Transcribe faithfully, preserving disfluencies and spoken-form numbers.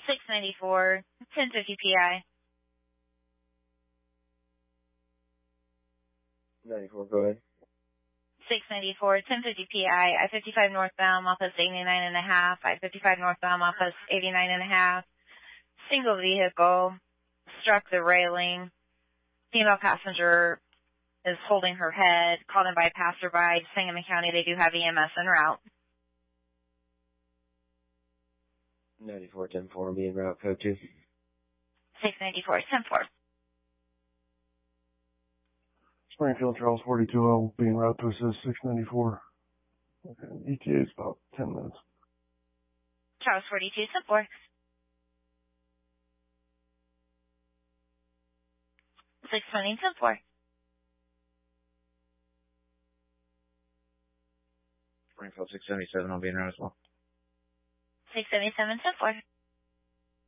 six ninety-four, ten fifty P I. ninety-four, go ahead. six ninety-four, ten fifty P I, I fifty-five northbound, mile post eighty-nine and a half, I fifty-five northbound, mile post eighty-nine and a half. Single vehicle struck the railing. Female passenger is holding her head, called in by a passerby. Sangamon County, they do have E M S en route. ninety-four, ten four, be en route, code two. six ninety-four, ten four. Springfield, Charles forty-two, I'll be en route to assist six ninety-four. Okay, E T A is about ten minutes. Charles forty-two, ten four. six twenty, ten four. Springfield six seventy-seven, I'll be en route as well. six seventy-seven, ten four.